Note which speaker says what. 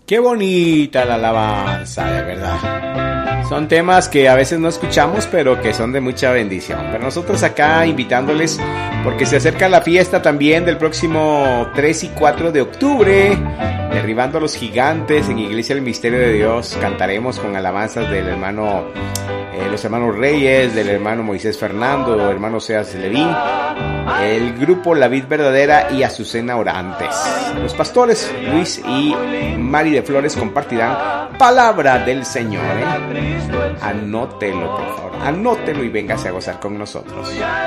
Speaker 1: Qué bonita la alabanza, de verdad. Son temas que a veces no escuchamos, pero que son de mucha bendición. Pero nosotros acá invitándoles, porque se acerca la fiesta también del próximo 3 y 4 de octubre. Derribando a los gigantes en Iglesia del Misterio de Dios. Cantaremos con alabanzas del hermano, los hermanos Reyes, del hermano Moisés Fernando, hermano Seas Levín, el grupo La Vid Verdadera y Azucena Orantes. Los pastores Luis y Mari de Flores compartirán palabra del Señor. Anótelo, por favor, anótelo y véngase a gozar con nosotros.